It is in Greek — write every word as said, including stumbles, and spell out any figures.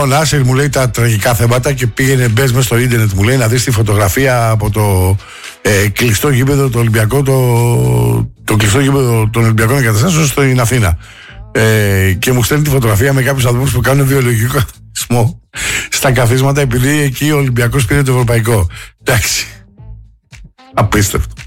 Λοιπόν, Άσερ μου λέει τα τραγικά θέματα και πήγαινε μπες μέσα στο ίντερνετ, μου λέει, να δεις τη φωτογραφία από το ε, κλειστό γήπεδο το Ολυμπιακό, το, το κλειστό γήπεδο των Ολυμπιακών Εγκαταστάσεων στην Αθήνα. Ε, και μου στέλνει τη φωτογραφία με κάποιους ανθρώπους που κάνουν βιολογικό καθισμό στα καθίσματα, επειδή εκεί ο Ολυμπιακός πήρε το ευρωπαϊκό. Εντάξει. Απίστευτο.